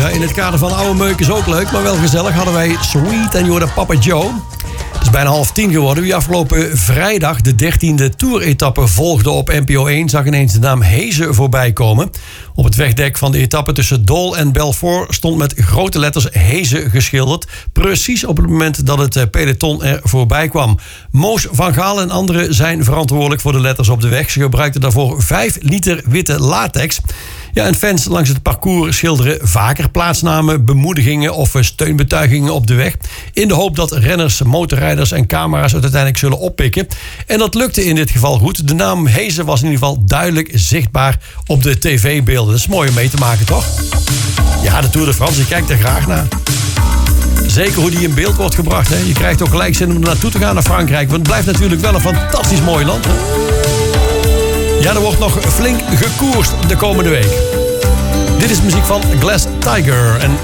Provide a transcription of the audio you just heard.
Ja, in het kader van oude meuk is ook leuk, maar wel gezellig hadden wij Sweet en Jordan Papa Joe. Het is bijna 9:30 geworden. Wie afgelopen vrijdag de 13e Tour-etappe volgde op NPO 1... zag ineens de naam Heese voorbij komen. Op het wegdek van de etappe tussen Dol en Belfort stond met grote letters Heese geschilderd. Precies op het moment dat het peloton er voorbij kwam. Moos van Gaal en anderen zijn verantwoordelijk voor de letters op de weg. Ze gebruikten daarvoor 5 liter witte latex. Ja, en fans langs het parcours schilderen vaker plaatsnamen, bemoedigingen of steunbetuigingen op de weg. In de hoop dat renners, motorrijders en camera's het uiteindelijk zullen oppikken. En dat lukte in dit geval goed. De naam Heese was in ieder geval duidelijk zichtbaar op de tv-beelden. Dat is mooi om mee te maken, toch? Ja, de Tour de France, je kijkt er graag naar. Zeker hoe die in beeld wordt gebracht. Hè? Je krijgt ook gelijk zin om er naartoe te gaan naar Frankrijk. Want het blijft natuurlijk wel een fantastisch mooi land. Hè? Ja, er wordt nog flink gekoerst de komende week. Dit is muziek van Glass Tiger en